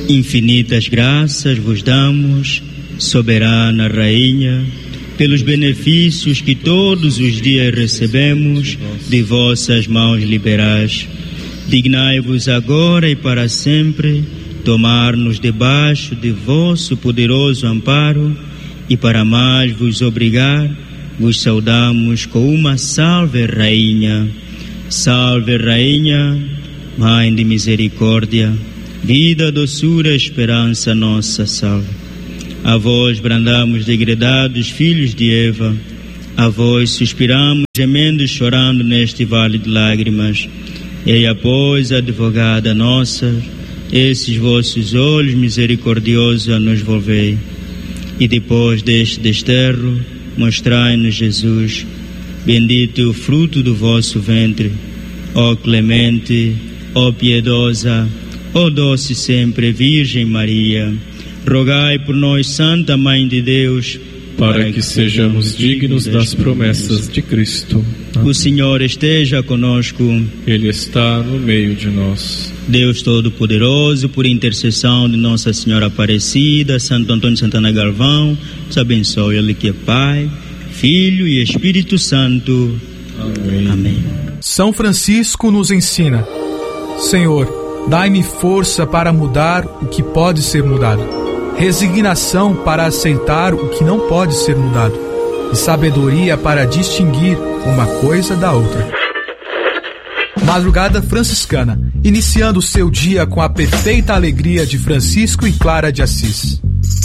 Infinitas graças vos damos, soberana Rainha, pelos benefícios que todos os dias recebemos de vossas mãos liberais. Dignai-vos agora e para sempre tomar-nos debaixo de vosso poderoso amparo, e para mais vos obrigar, vos saudamos com uma salve Rainha. Salve Rainha, Mãe de misericórdia, vida, doçura, esperança nossa, salve. A vós brandamos degredados filhos de Eva, a vós suspiramos gemendo e chorando neste vale de lágrimas. Eia, pois, advogada nossa, esses vossos olhos misericordiosos a nos volvei. E depois deste desterro, mostrai-nos Jesus. Bendito é o fruto do vosso ventre. Ó clemente, ó piedosa, ó doce sempre Virgem Maria, rogai por nós, Santa Mãe de Deus, para que sejamos dignos das promessas de Cristo. O Senhor esteja conosco. Ele está no meio de nós. Deus Todo-Poderoso, por intercessão de Nossa Senhora Aparecida, Santo Antônio Santana Galvão, nos abençoe. Ele que é Pai, Filho e Espírito Santo. Amém. Amém. São Francisco nos ensina: Senhor, dai-me força para mudar o que pode ser mudado, resignação para aceitar o que não pode ser mudado, e sabedoria para distinguir uma coisa da outra. Madrugada Franciscana, iniciando o seu dia com a perfeita alegria de Francisco e Clara de Assis.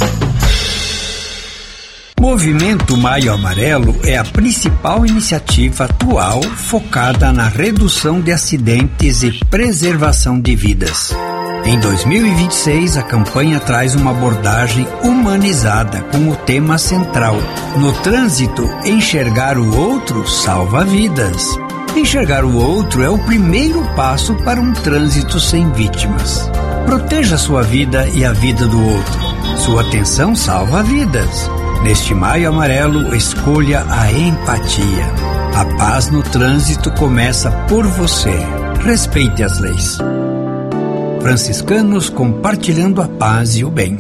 Movimento Maio Amarelo é a principal iniciativa atual focada na redução de acidentes e preservação de vidas. Em 2026, a campanha traz uma abordagem humanizada com o tema central: no trânsito, enxergar o outro salva vidas. Enxergar o outro é o primeiro passo para um trânsito sem vítimas. Proteja sua vida e a vida do outro. Sua atenção salva vidas. Neste Maio Amarelo, escolha a empatia. A paz no trânsito começa por você. Respeite as leis. Franciscanos compartilhando a paz e o bem.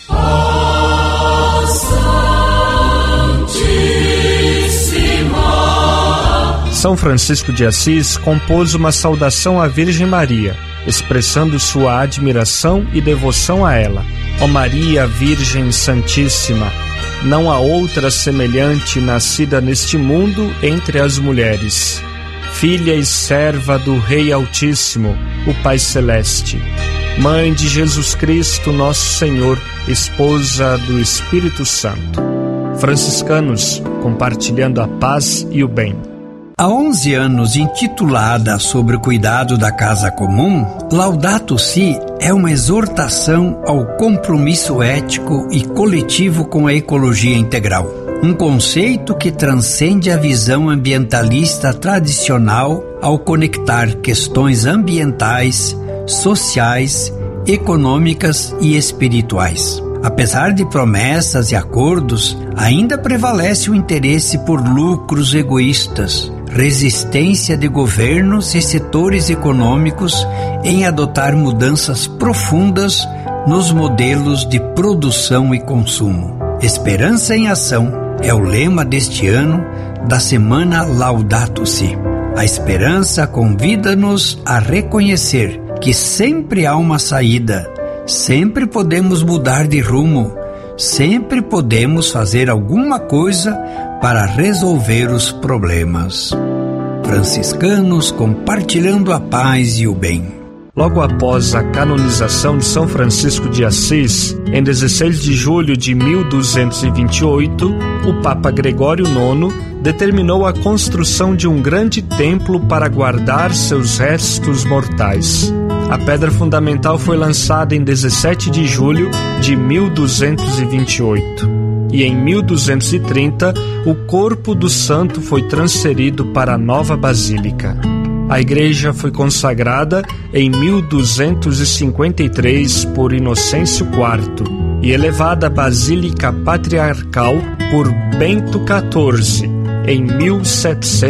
São Francisco de Assis compôs uma saudação à Virgem Maria, expressando sua admiração e devoção a ela. Ó Maria, Virgem Santíssima, não há outra semelhante nascida neste mundo entre as mulheres. Filha e serva do Rei Altíssimo, o Pai Celeste. Mãe de Jesus Cristo, nosso Senhor, esposa do Espírito Santo. Franciscanos, compartilhando a paz e o bem. Há 11 anos, intitulada sobre o cuidado da casa comum, Laudato Si é uma exortação ao compromisso ético e coletivo com a ecologia integral. Um conceito que transcende a visão ambientalista tradicional ao conectar questões ambientais, sociais, econômicas e espirituais. Apesar de promessas e acordos, ainda prevalece o interesse por lucros egoístas, resistência de governos e setores econômicos em adotar mudanças profundas nos modelos de produção e consumo. Esperança em ação é o lema deste ano da Semana Laudato Si. A esperança convida-nos a reconhecer que sempre há uma saída, sempre podemos mudar de rumo, sempre podemos fazer alguma coisa para resolver os problemas. Franciscanos compartilhando a paz e o bem. Logo após a canonização de São Francisco de Assis, em 16 de julho de 1228, o Papa Gregório IX determinou a construção de um grande templo para guardar seus restos mortais. A pedra fundamental foi lançada em 17 de julho de 1228. E em 1230, o corpo do santo foi transferido para a nova basílica. A igreja foi consagrada em 1253 por Inocêncio IV e elevada à Basílica Patriarcal por Bento XIV em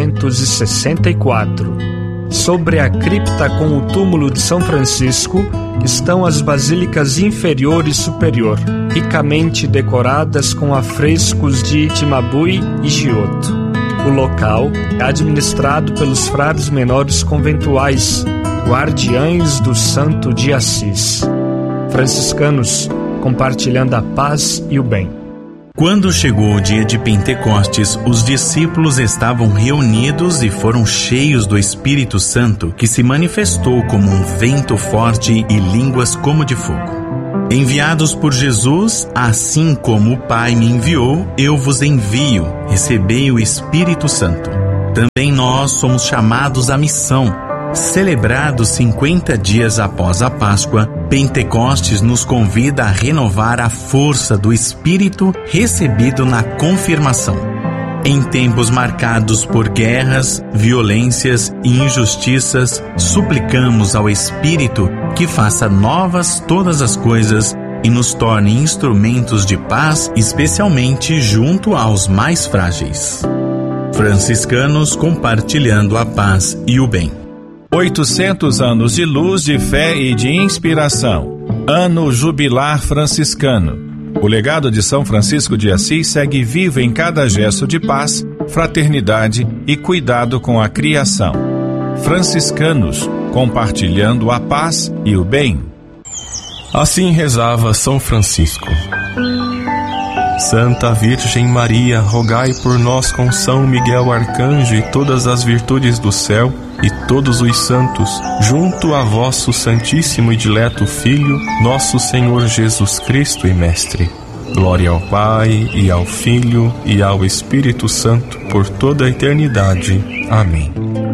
1764. Sobre a cripta com o túmulo de São Francisco, estão as basílicas inferior e superior, ricamente decoradas com afrescos de Timabui e Giotto. O local é administrado pelos frades menores conventuais, guardiães do Santo de Assis. Franciscanos, compartilhando a paz e o bem. Quando chegou o dia de Pentecostes, os discípulos estavam reunidos e foram cheios do Espírito Santo, que se manifestou como um vento forte e línguas como de fogo. Enviados por Jesus, assim como o Pai me enviou, eu vos envio. Recebei o Espírito Santo. Também nós somos chamados à missão. Celebrados 50 dias após a Páscoa, Pentecostes nos convida a renovar a força do Espírito recebido na confirmação. Em tempos marcados por guerras, violências e injustiças, suplicamos ao Espírito que faça novas todas as coisas e nos torne instrumentos de paz, especialmente junto aos mais frágeis. Franciscanos compartilhando a paz e o bem. 800 anos de luz, de fé e de inspiração. Ano Jubilar Franciscano. O legado de São Francisco de Assis segue vivo em cada gesto de paz, fraternidade e cuidado com a criação. Franciscanos, compartilhando a paz e o bem. Assim rezava São Francisco. Santa Virgem Maria, rogai por nós com São Miguel Arcanjo e todas as virtudes do céu e todos os santos, junto a vosso Santíssimo e Dileto Filho, nosso Senhor Jesus Cristo e Mestre. Glória ao Pai, e ao Filho, e ao Espírito Santo, por toda a eternidade. Amém.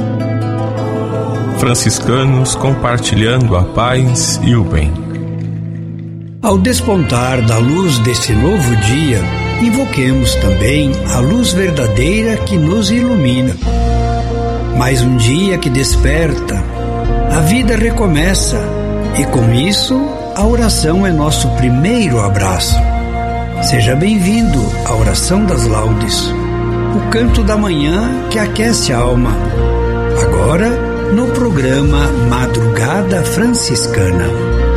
Franciscanos compartilhando a paz e o bem. Ao despontar da luz desse novo dia, invoquemos também a luz verdadeira que nos ilumina. Mais um dia que desperta, a vida recomeça, e com isso, a oração é nosso primeiro abraço. Seja bem-vindo à Oração das Laudes, o canto da manhã que aquece a alma. Agora, no programa Madrugada Franciscana.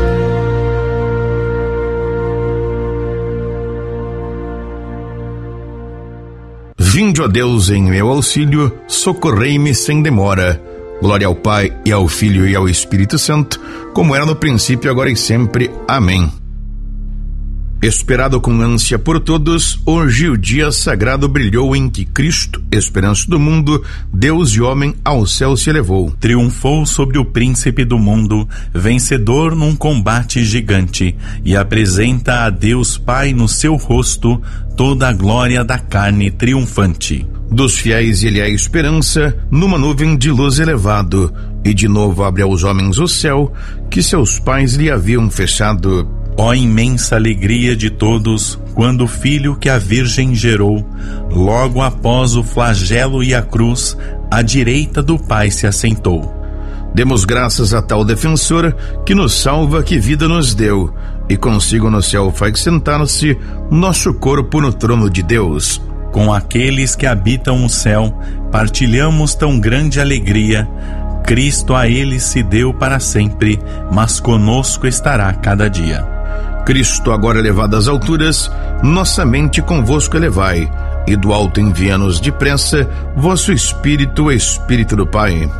Vinde, ó Deus, em meu auxílio, socorrei-me sem demora. Glória ao Pai, e ao Filho, e ao Espírito Santo, como era no princípio, agora e sempre. Amém. Esperado com ânsia por todos, hoje o dia sagrado brilhou em que Cristo, esperança do mundo, Deus e homem, ao céu se elevou. Triunfou sobre o príncipe do mundo, vencedor num combate gigante, e apresenta a Deus Pai no seu rosto toda a glória da carne triunfante. Dos fiéis ele é a esperança, numa nuvem de luz elevado, e de novo abre aos homens o céu, que seus pais lhe haviam fechado. Ó imensa alegria de todos, quando o filho que a Virgem gerou, logo após o flagelo e a cruz, à direita do Pai se assentou. Demos graças a tal defensor, que nos salva, que vida nos deu, e consigo no céu faz sentar-se nosso corpo no trono de Deus. Com aqueles que habitam o céu, partilhamos tão grande alegria. Cristo a eles se deu para sempre, mas conosco estará cada dia. Cristo, agora elevado às alturas, nossa mente convosco elevai, e do alto envia-nos depressa vosso Espírito, o Espírito do Pai.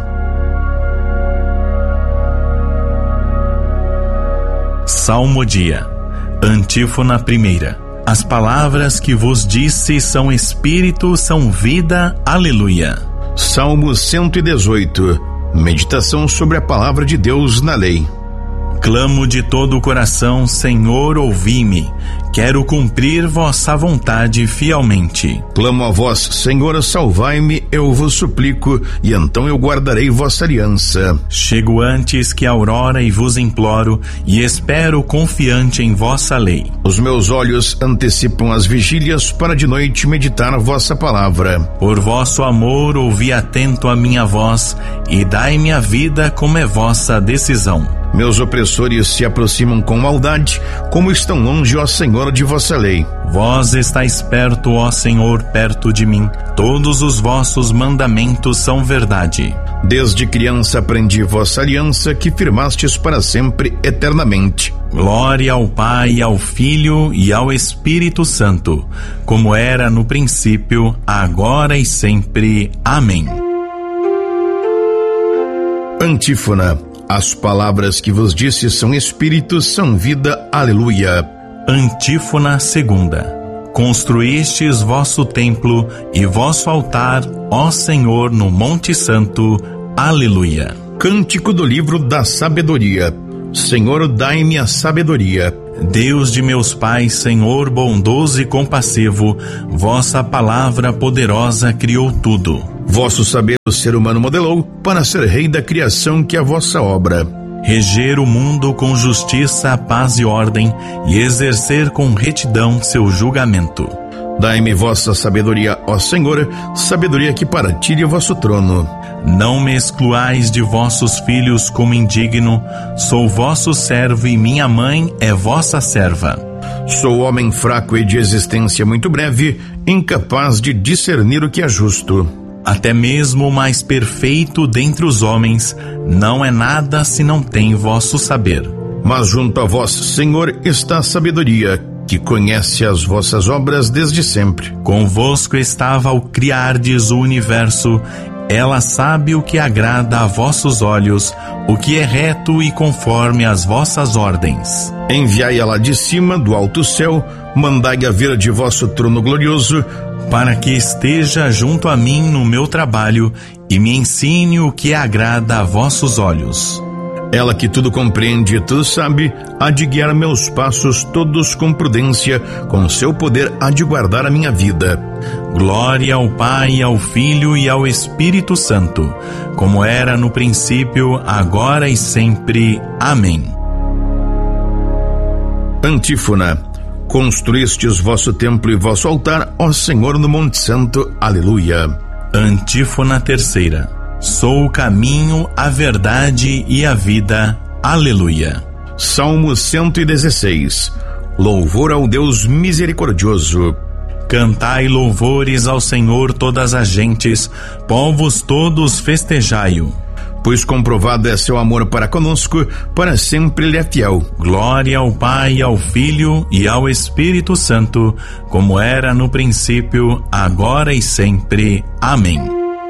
Salmodia. Antífona primeira. As palavras que vos disse são Espírito, são vida. Aleluia. Salmo 118. Meditação sobre a palavra de Deus na lei. Clamo de todo o coração, Senhor, ouvi-me. Quero cumprir vossa vontade fielmente. Clamo a vós, Senhor, salvai-me, eu vos suplico, e então eu guardarei vossa aliança. Chego antes que a aurora e vos imploro, e espero confiante em vossa lei. Os meus olhos antecipam as vigílias para de noite meditar a vossa palavra. Por vosso amor ouvi atento a minha voz, e dai-me a vida como é vossa decisão. Meus opressores se aproximam com maldade, como estão longe, ó Senhor, de vossa lei. Vós estáis perto, ó Senhor, perto de mim. Todos os vossos mandamentos são verdade. Desde criança aprendi vossa aliança, que firmastes para sempre, eternamente. Glória ao Pai, ao Filho e ao Espírito Santo, como era no princípio, agora e sempre. Amém. Antífona. As palavras que vos disse são espírito, são vida. Aleluia. Antífona segunda. Construístes vosso templo e vosso altar, ó Senhor, no Monte Santo. Aleluia. Cântico do livro da sabedoria. Senhor, dai-me a sabedoria. Deus de meus pais, Senhor bondoso e compassivo, vossa palavra poderosa criou tudo. Vosso saber o ser humano modelou, para ser rei da criação que é a vossa obra. Reger o mundo com justiça, paz e ordem, e exercer com retidão seu julgamento. Dai-me vossa sabedoria, ó Senhor, sabedoria que partilhe o vosso trono. Não me excluais de vossos filhos como indigno, sou vosso servo e minha mãe é vossa serva. Sou homem fraco e de existência muito breve, incapaz de discernir o que é justo. Até mesmo o mais perfeito dentre os homens não é nada se não tem vosso saber. Mas junto a vós, Senhor, está a sabedoria, que conhece as vossas obras desde sempre. Convosco estava ao criardes o universo, ela sabe o que agrada a vossos olhos, o que é reto e conforme as vossas ordens. Enviai-a de cima, do alto céu, mandai-a vir de vosso trono glorioso, para que esteja junto a mim no meu trabalho e me ensine o que agrada a vossos olhos. Ela que tudo compreende e tudo sabe, há de guiar meus passos todos com prudência, com seu poder há de guardar a minha vida. Glória ao Pai, ao Filho e ao Espírito Santo, como era no princípio, agora e sempre. Amém. Antífona. Construístes vosso templo e vosso altar, ó Senhor, no Monte Santo. Aleluia. Antífona terceira. Sou o caminho, a verdade e a vida. Aleluia. Salmo 116. Louvor ao Deus misericordioso. Cantai louvores ao Senhor todas as gentes, povos todos festejai-o. Pois comprovado é seu amor para conosco, para sempre ele é fiel. Glória ao Pai, ao Filho e ao Espírito Santo, como era no princípio, agora e sempre. Amém.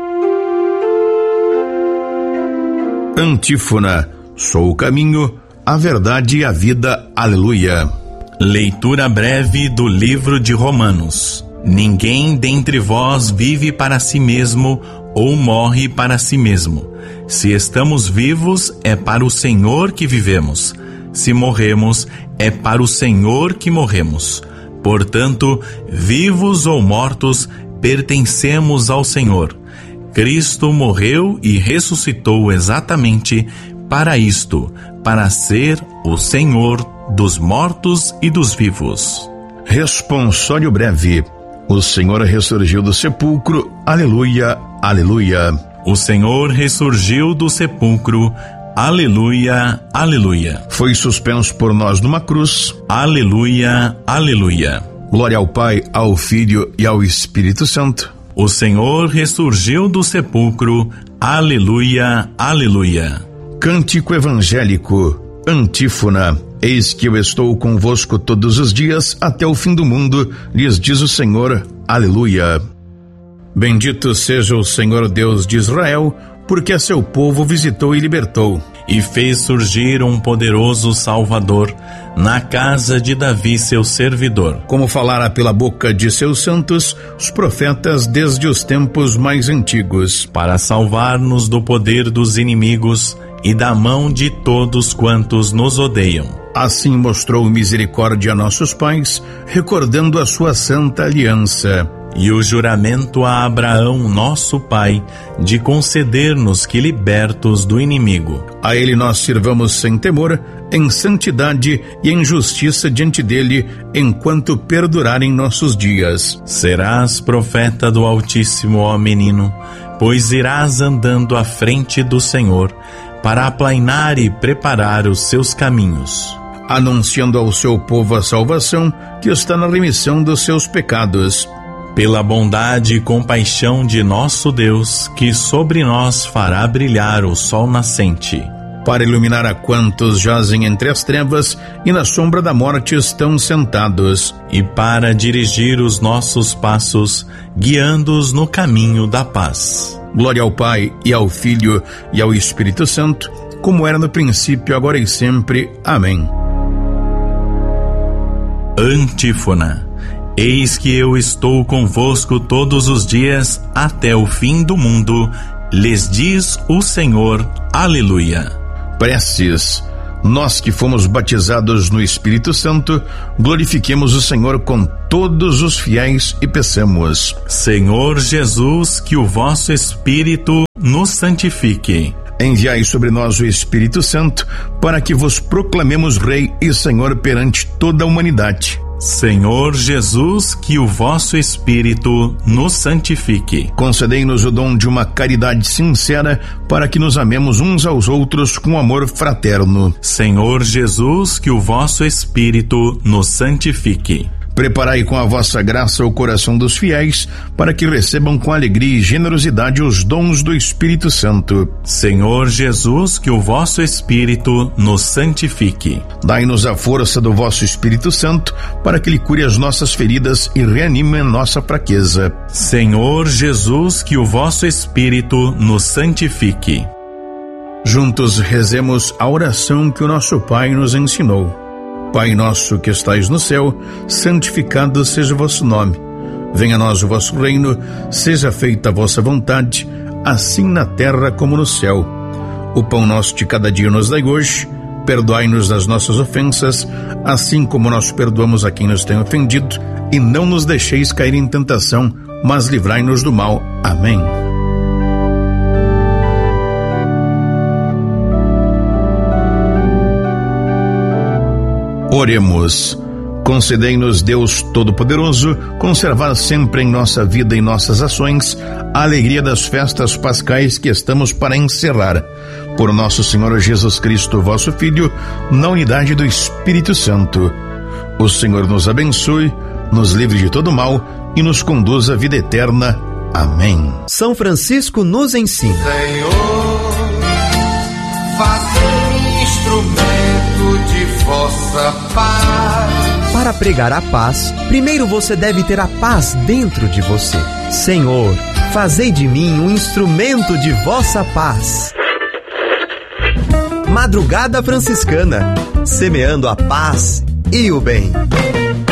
Antífona. Sou o caminho, a verdade e a vida. Aleluia. Leitura breve do livro de Romanos. Ninguém dentre vós vive para si mesmo ou morre para si mesmo. Se estamos vivos, é para o Senhor que vivemos. Se morremos, é para o Senhor que morremos. Portanto, vivos ou mortos, pertencemos ao Senhor. Cristo morreu e ressuscitou exatamente para isto, para ser o Senhor dos mortos e dos vivos. Responsório breve. O Senhor ressurgiu do sepulcro. Aleluia, aleluia. O Senhor ressurgiu do sepulcro. Aleluia, aleluia. Foi suspenso por nós numa cruz. Aleluia, aleluia. Glória ao Pai, ao Filho e ao Espírito Santo. O Senhor ressurgiu do sepulcro. Aleluia, aleluia. Cântico evangélico. Antífona. Eis que eu estou convosco todos os dias, até o fim do mundo, lhes diz o Senhor. Aleluia. Bendito seja o Senhor Deus de Israel, porque a seu povo visitou e libertou. E fez surgir um poderoso Salvador na casa de Davi, seu servidor. Como falara pela boca de seus santos, os profetas desde os tempos mais antigos. Para salvar-nos do poder dos inimigos e da mão de todos quantos nos odeiam. Assim mostrou misericórdia a nossos pais, recordando a sua santa aliança. E o juramento a Abraão, nosso pai, de conceder-nos que libertos do inimigo. A ele nós sirvamos sem temor, em santidade e em justiça diante dele, enquanto perdurarem nossos dias. Serás profeta do Altíssimo, ó menino, pois irás andando à frente do Senhor, para aplainar e preparar os seus caminhos. Anunciando ao seu povo a salvação, que está na remissão dos seus pecados. pela bondade e compaixão de nosso Deus, que sobre nós fará brilhar o sol nascente, para iluminar a quantos jazem entre as trevas e na sombra da morte estão sentados, e para dirigir os nossos passos, guiando-os no caminho da paz. Glória ao Pai, e ao Filho, e ao Espírito Santo, como era no princípio, agora e sempre. Amém. Antífona. Eis que eu estou convosco todos os dias até o fim do mundo, lhes diz o Senhor. Aleluia. Preces. Nós que fomos batizados no Espírito Santo, glorifiquemos o Senhor com todos os fiéis e peçamos: Senhor Jesus, que o vosso Espírito nos santifique. Enviai sobre nós o Espírito Santo, para que vos proclamemos Rei e Senhor perante toda a humanidade. Senhor Jesus, que o vosso Espírito nos santifique. Concedei-nos o dom de uma caridade sincera, para que nos amemos uns aos outros com amor fraterno. Senhor Jesus, que o vosso Espírito nos santifique. Preparai com a vossa graça o coração dos fiéis, para que recebam com alegria e generosidade os dons do Espírito Santo. Senhor Jesus, que o vosso Espírito nos santifique. Dai-nos a força do vosso Espírito Santo, para que ele cure as nossas feridas e reanime a nossa fraqueza. Senhor Jesus, que o vosso Espírito nos santifique. Juntos rezemos a oração que o nosso Pai nos ensinou. Pai nosso que estais no céu, santificado seja o vosso nome. Venha a nós o vosso reino, seja feita a vossa vontade, assim na terra como no céu. O pão nosso de cada dia nos dai hoje, perdoai-nos das nossas ofensas, assim como nós perdoamos a quem nos tem ofendido, e não nos deixeis cair em tentação, mas livrai-nos do mal. Amém. Oremos. Concedei-nos, Deus Todo-Poderoso, conservar sempre em nossa vida e nossas ações a alegria das festas pascais que estamos para encerrar. Por nosso Senhor Jesus Cristo, vosso Filho, na unidade do Espírito Santo. O Senhor nos abençoe, nos livre de todo mal e nos conduz à vida eterna. Amém. São Francisco nos ensina. Senhor, faça-me instrumento de vossa paz. Para pregar a paz, primeiro você deve ter a paz dentro de você. Senhor, fazei de mim um instrumento de vossa paz. Madrugada Franciscana, semeando a paz e o bem.